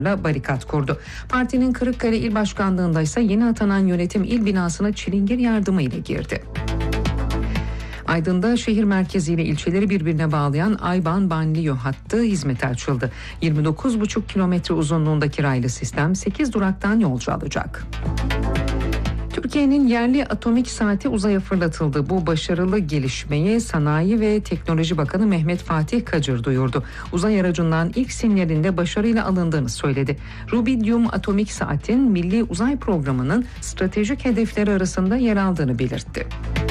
barikat kurdu. Partinin Kırıkkale İl Başkanlığı'nda ise yeni atanan yönetim il binasına çilingir yardımı ile girdi. Aydın'da şehir merkeziyle ilçeleri birbirine bağlayan Ayban-Banliyö hattı hizmete açıldı. 29,5 kilometre uzunluğundaki raylı sistem 8 duraktan yolcu alacak. Türkiye'nin yerli atomik saati uzaya fırlatıldı. Bu başarılı gelişmeyi Sanayi ve Teknoloji Bakanı Mehmet Fatih Kacır duyurdu. Uzay aracından ilk sinyalinde başarıyla alındığını söyledi. Rubidium atomik saatin Milli Uzay Programı'nın stratejik hedefleri arasında yer aldığını belirtti.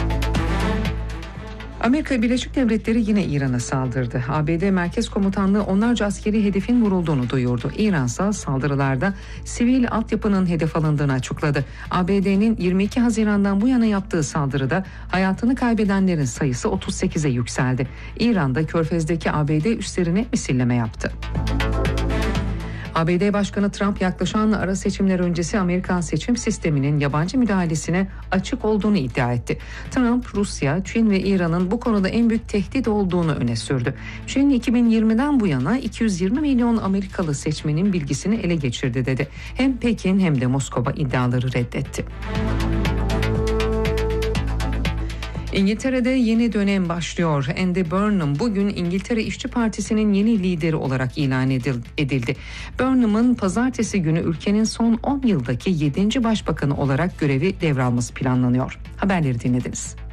Amerika Birleşik Devletleri yine İran'a saldırdı. ABD Merkez Komutanlığı onlarca askeri hedefin vurulduğunu duyurdu. İran ise saldırılarda sivil altyapının hedef alındığını açıkladı. ABD'nin 22 Haziran'dan bu yana yaptığı saldırıda hayatını kaybedenlerin sayısı 38'e yükseldi. İran'da Körfez'deki ABD üslerine misilleme yaptı. ABD Başkanı Trump yaklaşan ara seçimler öncesi Amerikan seçim sisteminin yabancı müdahalesine açık olduğunu iddia etti. Trump, Rusya, Çin ve İran'ın bu konuda en büyük tehdit olduğunu öne sürdü. Çin 2020'den bu yana 220 milyon Amerikalı seçmenin bilgisini ele geçirdi dedi. Hem Pekin hem de Moskova iddiaları reddetti. İngiltere'de yeni dönem başlıyor. Andy Burnham bugün İngiltere İşçi Partisi'nin yeni lideri olarak ilan edildi. Burnham'ın pazartesi günü ülkenin son 10 yıldaki 7. başbakanı olarak görevi devralması planlanıyor. Haberleri dinlediniz.